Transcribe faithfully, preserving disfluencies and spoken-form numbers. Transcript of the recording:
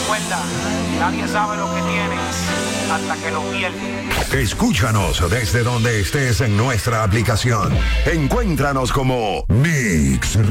Recuerda, nadie sabe lo que tienes hasta que lo pierde. Escúchanos desde donde estés en nuestra aplicación. Encuéntranos como Mix